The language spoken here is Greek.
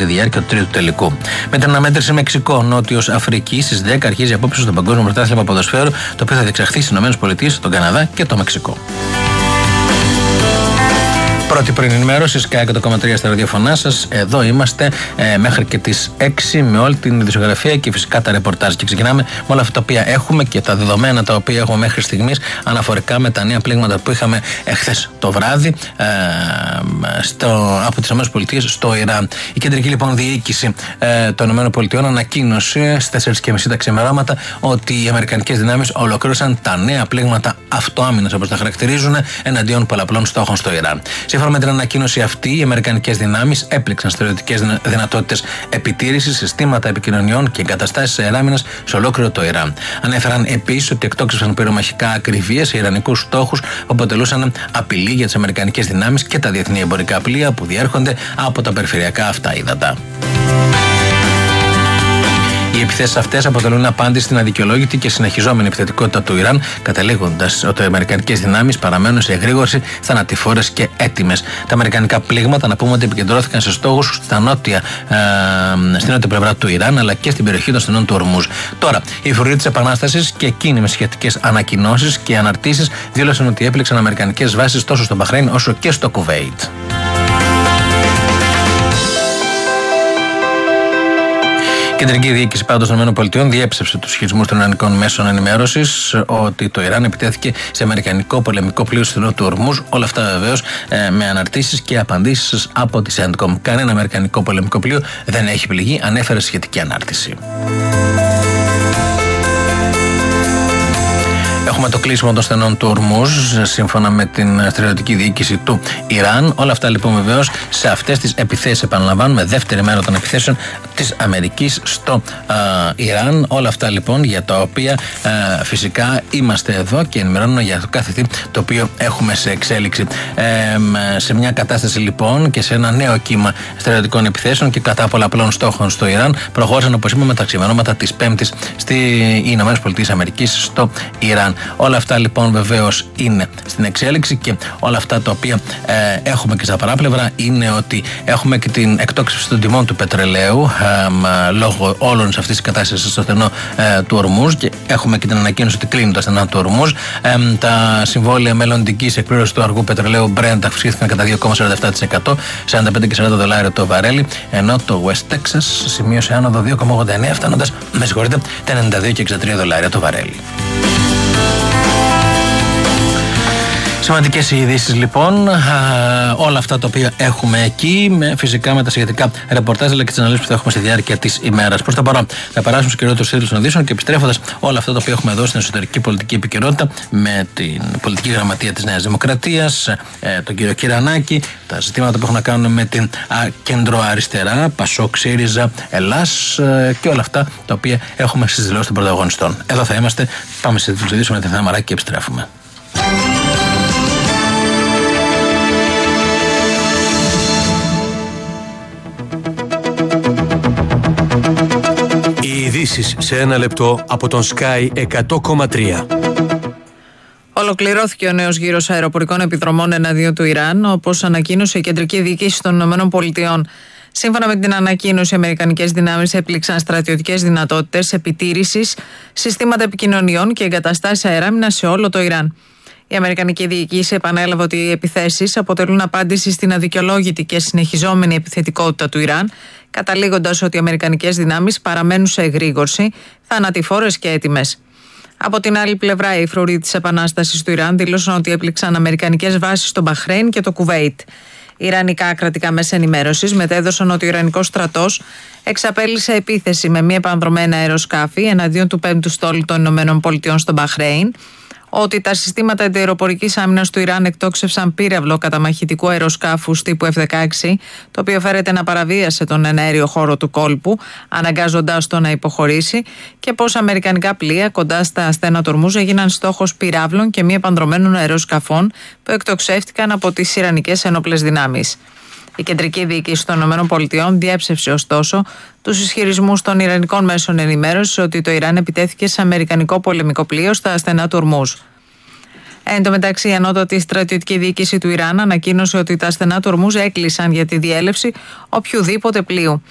τη διάρκεια του τρίτου τελικού. Με την αναμέτρηση Μεξικό-Νότιος Αφρική στις 10 αρχίζει απόψε στο Παγκόσμιο Πρωτάθλημα Ποδοσφαίρου, το οποίο θα διεξαχθεί στις ΗΠΑ, τον Καναδά και το Μεξικό. Πρώτη πρωινή ενημέρωση, Sky 100,3 στα ραδιοφωνά σας. Εδώ είμαστε μέχρι και τις 6 με όλη την ειδησιογραφία και φυσικά τα ρεπορτάζ. Και ξεκινάμε με όλα αυτά τα οποία έχουμε και τα δεδομένα τα οποία έχουμε μέχρι στιγμής αναφορικά με τα νέα πλήγματα που είχαμε εχθές το βράδυ από τις ΗΠΑ στο Ιράν. Η κεντρική λοιπόν διοίκηση των ΗΠΑ ανακοίνωσε στις 4.30 τα ξημερώματα ότι οι αμερικανικές δυνάμεις ολοκλήρωσαν τα νέα πλήγματα αυτοάμυνας, όπως τα χαρακτηρίζουν, εναντίον πολλαπλών στόχων στο Ιράν. Σύμφωνα με την ανακοίνωση αυτή, οι αμερικανικές δυνάμεις έπληξαν στρατιωτικές δυνατότητες επιτήρησης, συστήματα επικοινωνιών και εγκαταστάσεις αεράμυνας σε ολόκληρο το Ιράν. Ανέφεραν επίσης ότι εκτόξευσαν πυρομαχικά ακριβίες σε ιρανικούς στόχους που αποτελούσαν απειλή για τις αμερικανικές δυνάμεις και τα διεθνή εμπορικά πλοία που διέρχονται από τα περιφερειακά αυτά ύδατα. Οι επιθέσεις αυτές αποτελούν απάντηση στην αδικαιολόγητη και συνεχιζόμενη επιθετικότητα του Ιράν, καταλήγοντας ότι οι αμερικανικές δυνάμεις παραμένουν σε εγρήγορση, θανατηφόρες και έτοιμες. Τα αμερικανικά πλήγματα, να πούμε ότι επικεντρώθηκαν σε στόχους στην νότια πλευρά του Ιράν, αλλά και στην περιοχή των στενών του Ορμούζ. Τώρα, οι φρουροί της Επανάστασης και εκείνοι με σχετικές ανακοινώσεις και αναρτήσεις δήλωσαν ότι έπληξαν αμερικανικές βάσεις τόσο στο Μπαχρέιν όσο και στο Κουβέιτ. Η κεντρική διοίκηση πάντως των ΗΠΑ διέψευσε τους ισχυρισμούς των ιρανικών μέσων ενημέρωσης ότι το Ιράν επιτέθηκε σε αμερικανικό πολεμικό πλοίο στο στενό του Ορμούζ. Όλα αυτά βεβαίως με αναρτήσεις και απαντήσεις από τη CENTCOM. Κανένα αμερικανικό πολεμικό πλοίο δεν έχει πληγεί, ανέφερε σχετική ανάρτηση. Έχουμε το κλείσιμο των στενών του Ορμούζ, σύμφωνα με την στρατιωτική διοίκηση του Ιράν. Όλα αυτά λοιπόν βεβαίως σε αυτές τις επιθέσεις, επαναλαμβάνουμε, δεύτερη μέρα των επιθέσεων της Αμερικής στο Ιράν. Όλα αυτά λοιπόν για τα οποία φυσικά είμαστε εδώ και ενημερώνουμε για το κάθε τι το οποίο έχουμε σε εξέλιξη. Σε μια κατάσταση λοιπόν και σε ένα νέο κύμα στρατιωτικών επιθέσεων και κατά πολλαπλών στόχων στο Ιράν, προχώρησαν, όπως είπαμε, τα ξημερώματα της Πέμπτης στις ΗΠΑ στο Ιράν. Όλα αυτά λοιπόν βεβαίως είναι στην εξέλιξη και όλα αυτά τα οποία έχουμε και στα παράπλευρα είναι ότι έχουμε και την εκτόξευση των τιμών του πετρελαίου λόγω όλων αυτής της κατάστασης στο στενό του Ορμούζ, και έχουμε και την ανακοίνωση ότι κλείνουν τα στενά του Ορμούζ. Τα συμβόλαια μελλοντικής εκπλήρωσης του αργού πετρελαίου Brent αυξήθηκαν κατά 2,47%, 45 και $40 το βαρέλι, ενώ το West Texas σημείωσε άνοδο 2,89, φτάνοντας τα $92 και $63 το βαρέλι. Σημαντικές ειδήσεις λοιπόν, όλα αυτά τα οποία έχουμε εκεί, φυσικά με τα σχετικά ρεπορτάζ αλλά και τις αναλύσεις που θα έχουμε στη διάρκεια της ημέρας. Προς τα παρόν, θα περάσουμε στους κυριότερους τίτλους των ειδήσεων και επιστρέφοντας όλα αυτά τα οποία έχουμε εδώ στην εσωτερική πολιτική επικαιρότητα με την πολιτική γραμματεία της Νέας Δημοκρατίας, τον κύριο Κυρανάκη, τα ζητήματα που έχουν να κάνουν με την κεντροαριστερά, Πασόκ, ΣΥΡΙΖΑ, Ελλάς και όλα αυτά τα οποία έχουμε στις δηλώσεις των πρωταγωνιστών. Εδώ θα είμαστε, πάμε σε τίτλους των ειδήσεων με τη Θεμαράκη και επιστρέφουμε. Ειδήσεις σε ένα λεπτό από τον Sky 100,3. Ολοκληρώθηκε ο νέος γύρος αεροπορικών επιδρομών εναντίον του Ιράν, όπως ανακοίνωσε η κεντρική διοίκηση των ΗΠΑ. Σύμφωνα με την ανακοίνωση, οι αμερικανικές δυνάμεις έπληξαν στρατιωτικές δυνατότητες επιτήρησης, συστήματα επικοινωνιών και εγκαταστάσεις αεράμινας σε όλο το Ιράν. Η αμερικανική διοίκηση επανέλαβε ότι οι επιθέσεις αποτελούν απάντηση στην αδικαιολόγητη και συνεχιζόμενη επιθετικότητα του Ιράν, καταλήγοντας ότι οι αμερικανικές δυνάμεις παραμένουν σε εγρήγορση, θανατηφόρες και έτοιμες. Από την άλλη πλευρά, οι φρουροί της Επανάστασης του Ιράν δήλωσαν ότι έπληξαν αμερικανικές βάσεις στο Μπαχρέιν και το Κουβέιτ. Ιρανικά κρατικά μέσα ενημέρωσης μετέδωσαν ότι ο Ιρανικός στρατός εξαπέλυσε επίθεση με μη επανδρομένα αεροσκάφη εναντίον του 5ου στόλου των ΗΠΑ στο Μπαχρέιν, ότι τα συστήματα αντιαεροπορικής άμυνας του Ιράν εκτόξευσαν πύραυλο καταμαχητικού αεροσκάφους τύπου F-16, το οποίο φέρεται να παραβίασε τον εναέριο χώρο του κόλπου, αναγκάζοντάς το να υποχωρήσει, και πως αμερικανικά πλοία κοντά στα στένα του Ορμούζ έγιναν στόχος πυράβλων και μη επανδρομένων αεροσκαφών που εκτοξεύτηκαν από τις Ιρανικές ενόπλες δυνάμεις. Η κεντρική διοίκηση των ΗΠΑ διέψευσε ωστόσο τους ισχυρισμούς των Ιρανικών μέσων ενημέρωσης ότι το Ιράν επιτέθηκε σε αμερικανικό πολεμικό πλοίο στα στενά του Ορμούζ. Εν τω μεταξύ, η ανώτατη στρατιωτική διοίκηση του Ιράν ανακοίνωσε ότι τα στενά του Ορμούζ έκλεισαν για τη διέλευση οποιουδήποτε πλοίου.